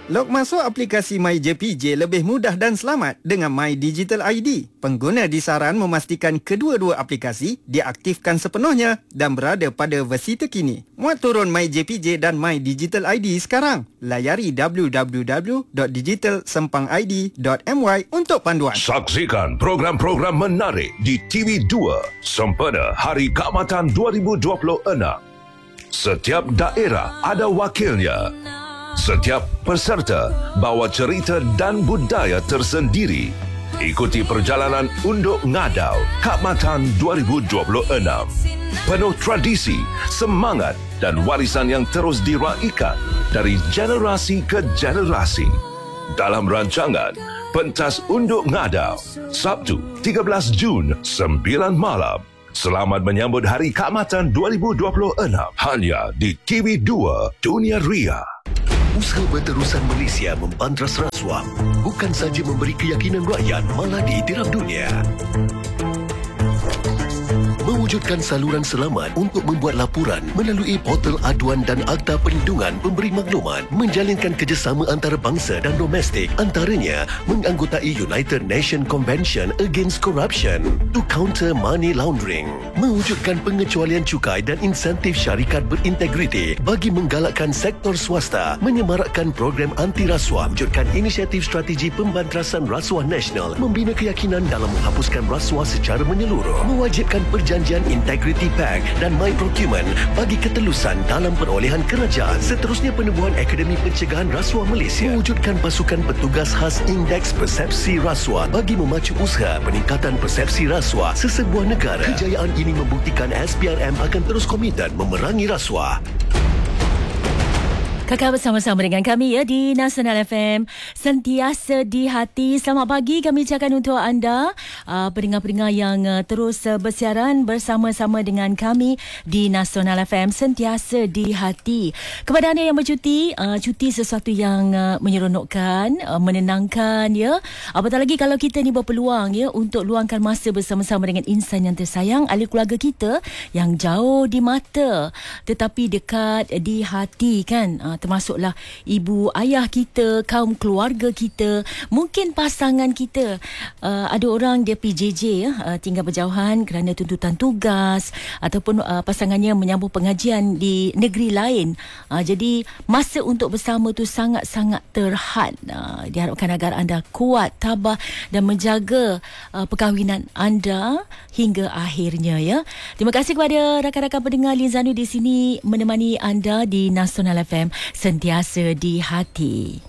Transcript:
Log masuk aplikasi MyJPJ lebih mudah dan selamat dengan My Digital ID. Pengguna disaran memastikan kedua-dua aplikasi diaktifkan sepenuhnya dan berada pada versi terkini. Muat turun MyJPJ dan My Digital ID sekarang. Layari www.digitalsempangid.my untuk panduan. Saksikan program-program menarik di TV2 sempena Hari Keamatan 2026. Setiap daerah ada wakilnya. Setiap peserta bawa cerita dan budaya tersendiri. Ikuti perjalanan Unduk Ngadau Keamatan 2026. Penuh tradisi, semangat dan warisan yang terus diraikan dari generasi ke generasi. Dalam rancangan Pentas Unduk Ngadau, Sabtu 13 Jun 9 malam. Selamat menyambut Hari Keamatan 2026 hanya di TV2 Dunia Ria. Usaha Berterusan Malaysia membantras rasuah bukan saja memberi keyakinan rakyat, malah diterap dunia. Mewujudkan saluran selamat untuk membuat laporan melalui portal aduan dan Akta Perlindungan Pemberi Maklumat, menjalinkan kerjasama antarabangsa dan domestik, antaranya menganggotai United Nations Convention Against Corruption to counter money laundering, mewujudkan pengecualian cukai dan insentif syarikat berintegriti bagi menggalakkan sektor swasta, menyemarakkan program anti rasuah, wujudkan inisiatif strategi pembantrasan rasuah nasional, membina keyakinan dalam menghapuskan rasuah secara menyeluruh, mewajibkan perjanjian Integrity Pact dan My Procurement bagi ketelusan dalam perolehan kerajaan. Seterusnya, penubuhan Akademi Pencegahan Rasuah Malaysia, mewujudkan pasukan petugas khas Indeks Persepsi Rasuah bagi memacu usaha peningkatan persepsi rasuah sesebuah negara. Kejayaan ini membuktikan SPRM akan terus komited memerangi rasuah. Kakak bersama-sama dengan kami ya di Nasional FM, sentiasa di hati. Selamat pagi kami ucapkan untuk anda pendengar-pendengar yang terus bersiaran bersama-sama dengan kami di Nasional FM, sentiasa di hati. Kepada anda yang bercuti, cuti sesuatu yang menyeronokkan, menenangkan ya. Apatah lagi kalau kita ni berpeluang ya untuk luangkan masa bersama-sama dengan insan yang tersayang, ahli keluarga kita yang jauh di mata tetapi dekat di hati kan. Termasuklah ibu ayah kita, kaum keluarga kita, mungkin pasangan kita. Ada orang dia PJJ ya, tinggal berjauhan kerana tuntutan tugas ataupun pasangannya menyambung pengajian di negeri lain. Jadi masa untuk bersama tu sangat-sangat terhad. Diharapkan agar anda kuat, tabah dan menjaga perkahwinan anda hingga akhirnya ya. Terima kasih kepada rakan-rakan pendengar Lizanu di sini menemani anda di Nasional FM, sentiasa di hati.